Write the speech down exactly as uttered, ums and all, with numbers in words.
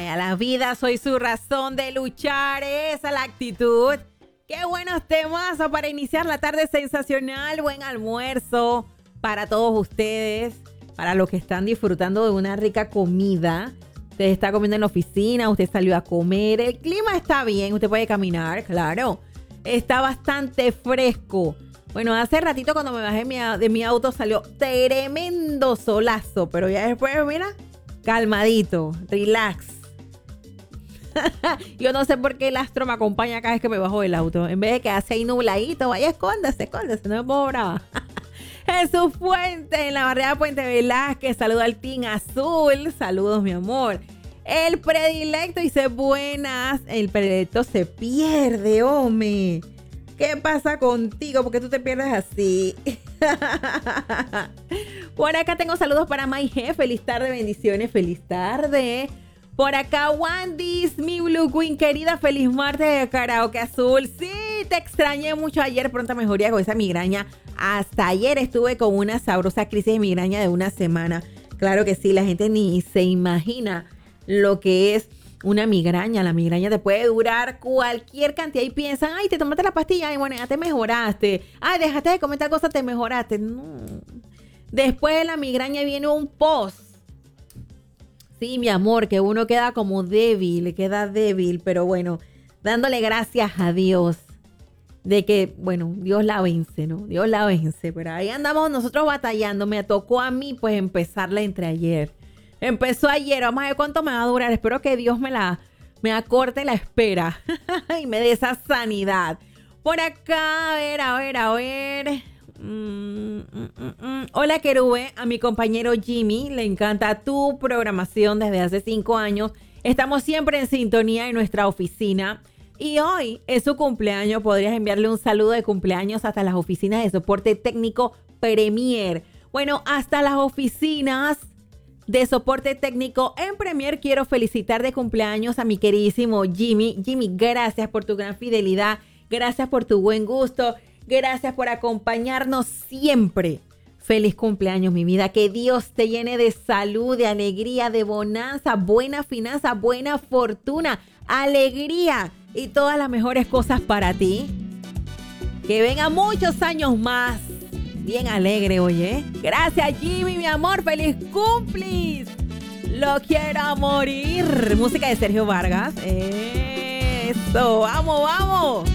vaya, la vida soy su razón de luchar, esa es la actitud. Qué buenos temas para iniciar la tarde sensacional, buen almuerzo para todos ustedes, para los que están disfrutando de una rica comida. Usted está comiendo en la oficina, usted salió a comer, el clima está bien, usted puede caminar, claro. Está bastante fresco. Bueno, hace ratito cuando me bajé de mi auto salió tremendo solazo, pero ya después, mira, calmadito, relax. Yo no sé por qué el astro me acompaña cada vez que me bajo del auto. En vez de que hace ahí nubladito, vaya, escóndase, escóndase, no me pongo brava. Jesús Fuente en la barriada Puente Velázquez, saludo al Team Azul, saludos mi amor. El predilecto dice buenas, el predilecto se pierde, hombre. ¿Qué pasa contigo? ¿Por qué tú te pierdes así? Por acá tengo saludos para Maije. Feliz tarde, bendiciones, feliz tarde. Por acá Wandis, mi Blue Queen querida, feliz martes de Karaoke Azul. Sí, te extrañé mucho ayer, pronta mejoría con esa migraña. Hasta ayer estuve con una sabrosa crisis de migraña de una semana. Claro que sí, la gente ni se imagina lo que es una migraña. La migraña te puede durar cualquier cantidad y piensan, ay, te tomaste la pastilla y bueno, ya te mejoraste. Ay, dejaste de comer tal cosa, te mejoraste. No. Después de la migraña viene un post. Sí, mi amor, que uno queda como débil, queda débil, pero bueno, dándole gracias a Dios de que, bueno, Dios la vence, ¿no? Dios la vence, pero ahí andamos nosotros batallando. Me tocó a mí, pues, empezarla entre ayer. Empezó ayer, vamos a ver cuánto me va a durar. Espero que Dios me la, me acorte la espera y me dé esa sanidad. Por acá, a ver, a ver, a ver... Mm, mm, mm, mm. Hola Querube, a mi compañero Jimmy le encanta tu programación desde hace cinco años. Estamos siempre en sintonía en nuestra oficina y hoy es su cumpleaños. Podrías enviarle un saludo de cumpleaños hasta las oficinas de soporte técnico Premier. Bueno, hasta las oficinas de soporte técnico en Premier quiero felicitar de cumpleaños a mi queridísimo Jimmy. Jimmy, gracias por tu gran fidelidad, gracias por tu buen gusto. Gracias por acompañarnos siempre. Feliz cumpleaños, mi vida. Que Dios te llene de salud, de alegría, de bonanza, buena finanza, buena fortuna, alegría y todas las mejores cosas para ti. Que vengan muchos años más. Bien alegre, oye. Gracias, Jimmy, mi amor. Feliz cumplis. Lo quiero a morir. Música de Sergio Vargas. Eso. Vamos, vamos.